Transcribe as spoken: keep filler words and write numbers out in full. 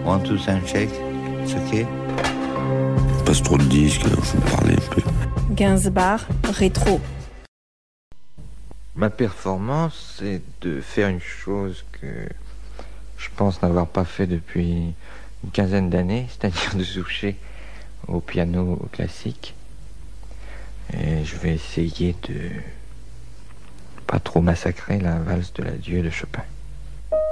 One, two, sound check. It's okay. Je passe trop de disques, il faut me parler un peu. Gainsbourg, rétro. Ma performance, c'est de faire une chose que je pense n'avoir pas fait depuis une quinzaine d'années, c'est-à-dire de toucher au piano classique. Et je vais essayer de pas trop massacrer la valse de l'adieu de Chopin.